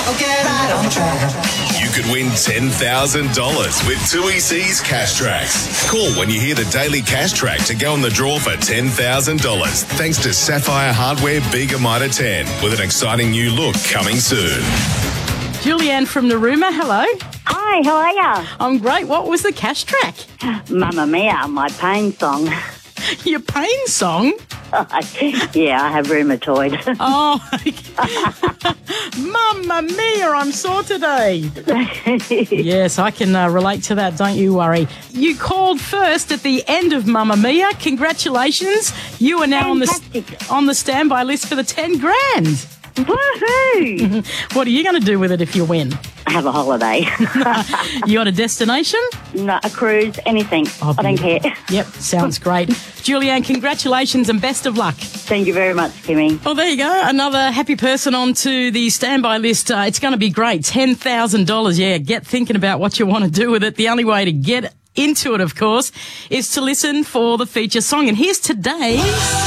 get right on track. You could win $10,000 with Tui C's Cash Tracks. Call when you hear the Daily Cash Track to go in the draw for $10,000. Thanks to Sapphire Hardware Bega Mitre 10 with an exciting new look coming soon. Julianne from Narooma, hello. Hi, how are ya? I'm great. What was the Cash Track? Mamma Mia, my pain song. Your pain song? Yeah, I have rheumatoid. Oh, Mamma Mia, I'm sore today. Yes, I can relate to that, don't you worry. You called first at the end of Mamma Mia. Congratulations. You are now on the standby list for the 10 grand. Woohoo! What are you going to do with it if you win? Have a holiday. You got a destination? No, a cruise, anything. Oh, I don't care. Yep, sounds great. Julianne, congratulations and best of luck. Thank you very much, Kimmy. Well, there you go. Another happy person onto the standby list. It's going to be great. $10,000. Yeah, get thinking about what you want to do with it. The only way to get into it, of course, is to listen for the feature song. And here's today's...